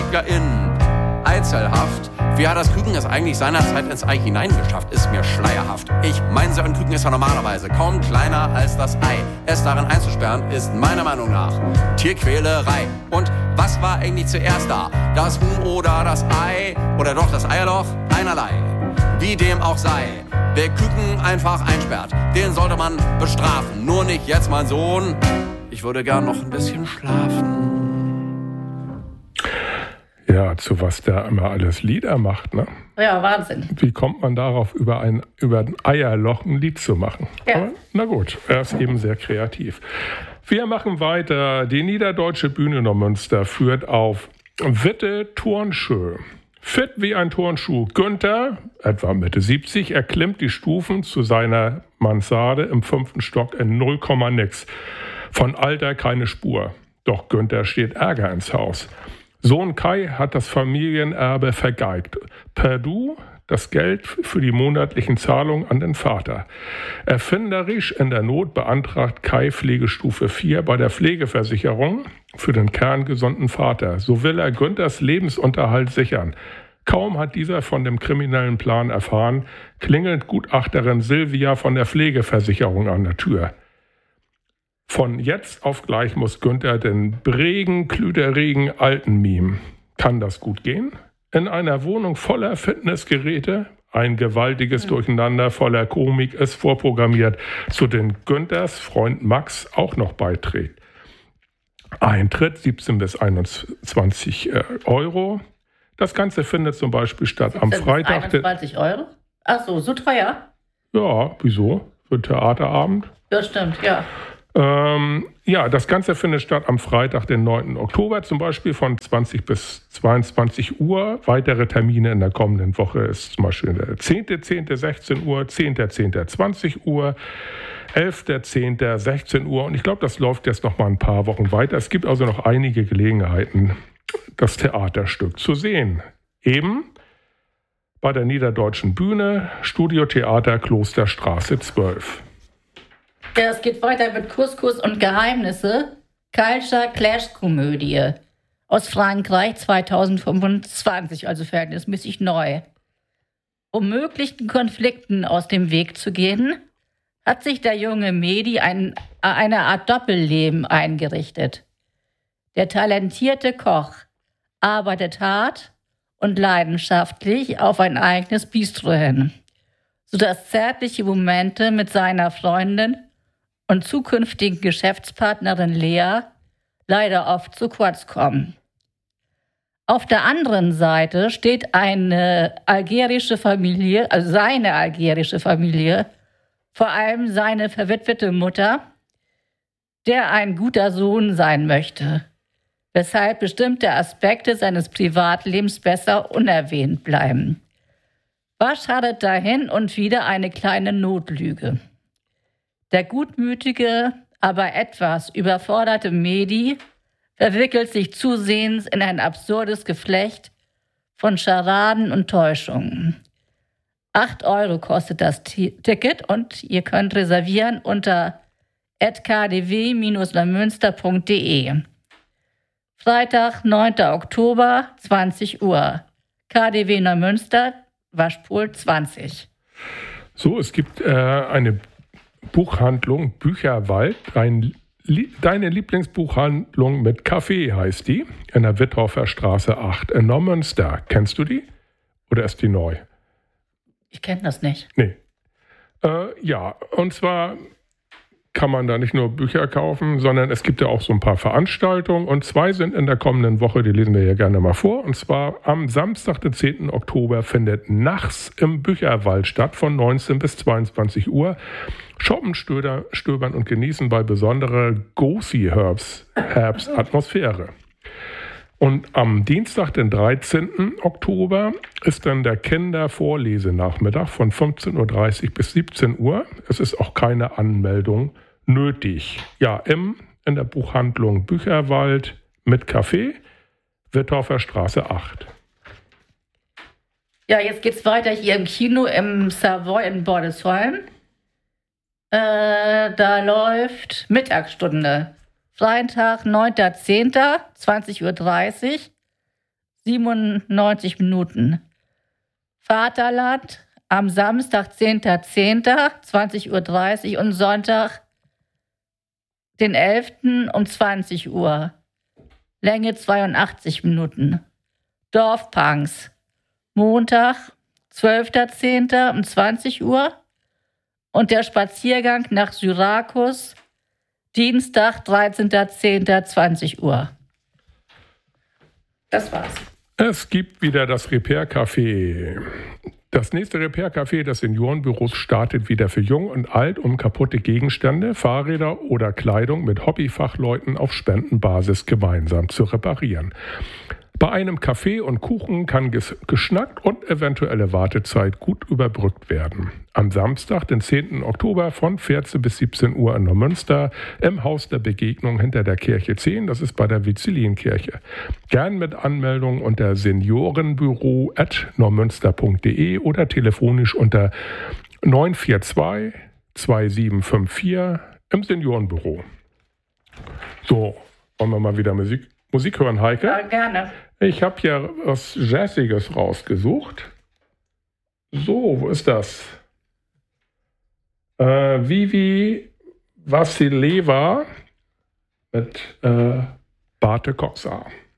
WissenschaftlerInnen. Einzelhaft. Wie hat das Küken es eigentlich seinerzeit ins Ei hineingeschafft, ist mir schleierhaft. Ich meine, so ein Küken ist ja normalerweise kaum kleiner als das Ei. Es darin einzusperren, ist meiner Meinung nach Tierquälerei. Und was war eigentlich zuerst da? Das Huhn oder das Ei? Oder doch das Eierloch? Einerlei. Wie dem auch sei. Wer Küken einfach einsperrt, den sollte man bestrafen. Nur nicht jetzt, mein Sohn. Ich würde gern noch ein bisschen schlafen. Ja, zu was der immer alles Lieder macht, ne? Ja, Wahnsinn. Wie kommt man darauf, über ein Eierloch ein Lied zu machen? Ja. Aber, na gut, er ist eben sehr kreativ. Wir machen weiter. Die Niederdeutsche Bühne Neumünster führt auf Witte Turnschuh. Fit wie ein Turnschuh. Günther, etwa Mitte 70, erklimmt die Stufen zu seiner Mansarde im 5. Stock in 0, nix. Von Alter keine Spur. Doch Günther steht Ärger ins Haus. Sohn Kai hat das Familienerbe vergeigt. Per Du das Geld für die monatlichen Zahlungen an den Vater. Erfinderisch in der Not beantragt Kai Pflegestufe 4 bei der Pflegeversicherung für den kerngesunden Vater. So will er Günthers Lebensunterhalt sichern. Kaum hat dieser von dem kriminellen Plan erfahren, klingelt Gutachterin Silvia von der Pflegeversicherung an der Tür. Von jetzt auf gleich muss Günther den Bregen, Klüderregen, Alten mimen. Kann das gut gehen? In einer Wohnung voller Fitnessgeräte, ein gewaltiges Durcheinander voller Komik ist vorprogrammiert, zu den Günthers Freund Max auch noch beiträgt. Eintritt 17 bis 21 Euro. Das Ganze findet zum Beispiel statt am Freitag. 21 Euro? Ach so teuer? Ja, wieso? Für Theaterabend? Ja, stimmt, ja. Ja, das Ganze findet statt am Freitag, den 9. Oktober, zum Beispiel von 20 bis 22 Uhr. Weitere Termine in der kommenden Woche ist zum Beispiel der 10.10. 16 Uhr, 10.10. 20 Uhr, 11.10. 16 Uhr. Und ich glaube, das läuft jetzt noch mal ein paar Wochen weiter. Es gibt also noch einige Gelegenheiten, das Theaterstück zu sehen. Eben bei der Niederdeutschen Bühne, Studiotheater Klosterstraße 12. Ja, es geht weiter mit Couscous und Geheimnisse. Culture Clash Komödie aus Frankreich 2025, also verhältnismäßig neu. Um möglichen Konflikten aus dem Weg zu gehen, hat sich der junge Mehdi eine Art Doppelleben eingerichtet. Der talentierte Koch arbeitet hart und leidenschaftlich auf ein eigenes Bistro hin, sodass zärtliche Momente mit seiner Freundin und zukünftigen Geschäftspartnerin Lea leider oft zu kurz kommen. Auf der anderen Seite steht eine algerische Familie, also seine algerische Familie, vor allem seine verwitwete Mutter, der ein guter Sohn sein möchte, weshalb bestimmte Aspekte seines Privatlebens besser unerwähnt bleiben. Was schadet dahin und wieder eine kleine Notlüge? Der gutmütige, aber etwas überforderte Mehdi verwickelt sich zusehends in ein absurdes Geflecht von Scharaden und Täuschungen. 8 Euro kostet das Ticket und ihr könnt reservieren unter @kdw-neumünster.de. Freitag, 9. Oktober, 20 Uhr. KDW Neumünster, Waschpol 20. So, es gibt eine Buchhandlung Bücherwald, deine Lieblingsbuchhandlung mit Kaffee heißt die, in der Witthofer Straße 8 in Neumünster. Kennst du die? Oder ist die neu? Ich kenne das nicht. Nee. Ja, und zwar kann man da nicht nur Bücher kaufen, sondern es gibt ja auch so ein paar Veranstaltungen und 2 sind in der kommenden Woche, die lesen wir hier gerne mal vor. Und zwar am Samstag, den 10. Oktober, findet nachts im Bücherwald statt von 19 bis 22 Uhr. Shoppen, stöbern und genießen bei besonderer Go-See-Herbst-Atmosphäre. Und am Dienstag, den 13. Oktober, ist dann der Kindervorlesenachmittag von 15.30 Uhr bis 17 Uhr. Es ist auch keine Anmeldung nötig. Ja, in der Buchhandlung Bücherwald mit Café, Witthofer Straße 8. Ja, jetzt geht's weiter hier im Kino im Savoy in Bordesholm. Da läuft Mittagsstunde. Freitag, 9.10., 20.30 Uhr. 97 Minuten. Vaterland am Samstag, 10.10., 20.30 Uhr und Sonntag, den 11. um 20 Uhr. Länge 82 Minuten. Dorfpunks. Montag, 12.10. um 20 Uhr. Und der Spaziergang nach Syrakus, Dienstag, 13.10., 20 Uhr. Das war's. Es gibt wieder das Repair-Café. Das nächste Repair-Café des Seniorenbüros startet wieder für Jung und Alt, um kaputte Gegenstände, Fahrräder oder Kleidung mit Hobbyfachleuten auf Spendenbasis gemeinsam zu reparieren. Bei einem Kaffee und Kuchen kann geschnackt und eventuelle Wartezeit gut überbrückt werden. Am Samstag, den 10. Oktober von 14 bis 17 Uhr in Neumünster im Haus der Begegnung hinter der Kirche 10, das ist bei der Vizilienkirche. Gern mit Anmeldung unter seniorenbüro@neumünster.de oder telefonisch unter 942 2754 im Seniorenbüro. So, wollen wir mal wieder Musik hören, Heike? Ja, gerne. Ich habe ja was Jazziges rausgesucht. So, wo ist das? Vivi Vassileva mit Barte Coxa.